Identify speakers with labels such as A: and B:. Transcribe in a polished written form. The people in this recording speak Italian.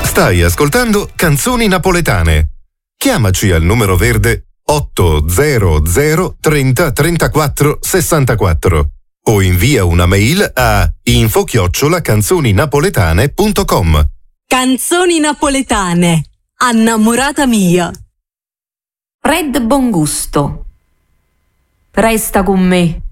A: Stai ascoltando Canzoni Napoletane. Chiamaci al numero verde 800 30 34 64 o invia una mail a info@canzoninapoletane.com.
B: Canzoni napoletane. Annamorata mia.
C: Fred Bongusto. Resta con me.